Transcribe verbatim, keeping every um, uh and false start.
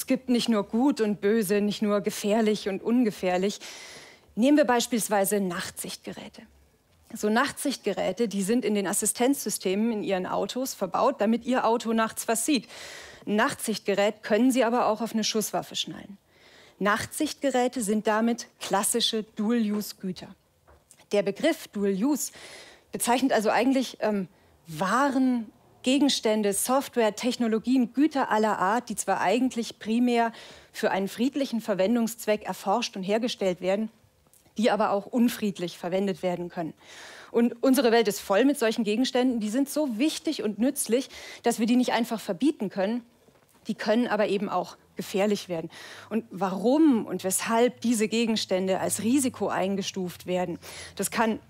es gibt nicht nur gut und böse, nicht nur gefährlich und ungefährlich. Nehmen wir beispielsweise Nachtsichtgeräte. So Nachtsichtgeräte, die sind in den Assistenzsystemen in Ihren Autos verbaut, damit Ihr Auto nachts was sieht. Ein Nachtsichtgerät können Sie aber auch auf eine Schusswaffe schnallen. Nachtsichtgeräte sind damit klassische Dual-Use-Güter. Der Begriff Dual-Use bezeichnet also eigentlich ähm, Waren, Gegenstände, Software, Technologien, Güter aller Art, die zwar eigentlich primär für einen friedlichen Verwendungszweck erforscht und hergestellt werden, die aber auch unfriedlich verwendet werden können. Und unsere Welt ist voll mit solchen Gegenständen, die sind so wichtig und nützlich, dass wir die nicht einfach verbieten können. Die können aber eben auch gefährlich werden. Und warum und weshalb diese Gegenstände als Risiko eingestuft werden, das kann